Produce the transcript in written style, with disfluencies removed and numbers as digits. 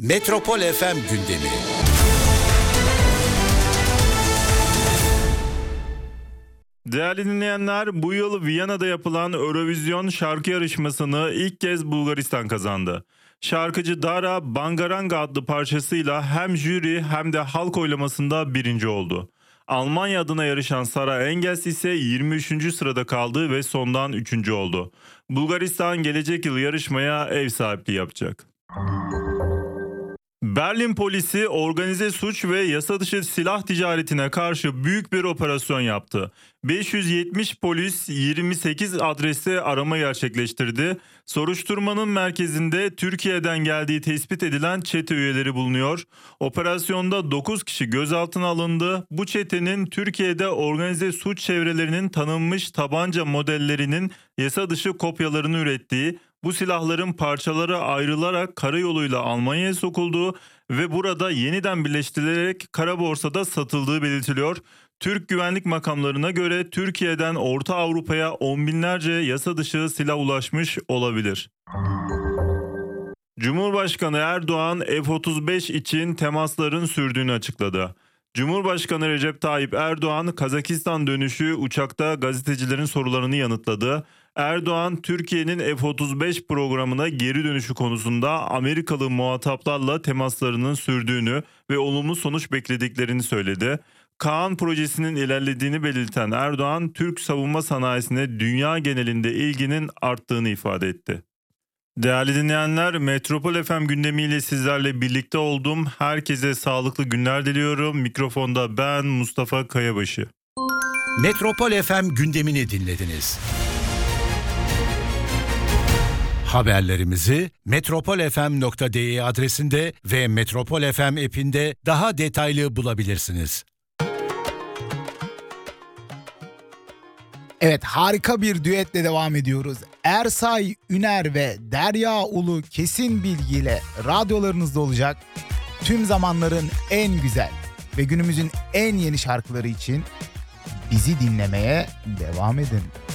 Metropol FM gündemi. Değerli dinleyenler, bu yıl Viyana'da yapılan Eurovision şarkı yarışmasını ilk kez Bulgaristan kazandı. Şarkıcı Dara Bangaranga adlı parçasıyla hem jüri hem de halk oylamasında birinci oldu. Almanya adına yarışan Sara Engels ise 23. sırada kaldı ve sondan 3. oldu. Bulgaristan gelecek yıl yarışmaya ev sahipliği yapacak. Berlin polisi organize suç ve yasa dışı silah ticaretine karşı büyük bir operasyon yaptı. 570 polis 28 adreste arama gerçekleştirdi. Soruşturmanın merkezinde Türkiye'den geldiği tespit edilen çete üyeleri bulunuyor. Operasyonda 9 kişi gözaltına alındı. Bu çetenin Türkiye'de organize suç çevrelerinin tanınmış tabanca modellerinin yasa dışı kopyalarını ürettiği, bu silahların parçalara ayrılarak karayoluyla Almanya'ya sokulduğu ve burada yeniden birleştirilerek kara borsada satıldığı belirtiliyor. Türk güvenlik makamlarına göre Türkiye'den Orta Avrupa'ya on binlerce yasa dışı silah ulaşmış olabilir. Cumhurbaşkanı Erdoğan F-35 için temasların sürdüğünü açıkladı. Cumhurbaşkanı Recep Tayyip Erdoğan Kazakistan dönüşü uçakta gazetecilerin sorularını yanıtladı. Erdoğan, Türkiye'nin F-35 programına geri dönüşü konusunda Amerikalı muhataplarla temaslarının sürdüğünü ve olumlu sonuç beklediklerini söyledi. Kaan projesinin ilerlediğini belirten Erdoğan, Türk savunma sanayisine dünya genelinde ilginin arttığını ifade etti. Değerli dinleyenler, Metropol FM gündemiyle sizlerle birlikte oldum. Herkese sağlıklı günler diliyorum. Mikrofonda ben Mustafa Kayabaşı. Metropol FM gündemini dinlediniz. Haberlerimizi metropolfm.de adresinde ve Metropol FM app'inde daha detaylı bulabilirsiniz. Evet, harika bir düetle devam ediyoruz. Ersay Üner ve Derya Ulu Kesin Bilgiyle radyolarınızda olacak. Tüm zamanların en güzel ve günümüzün en yeni şarkıları için bizi dinlemeye devam edin.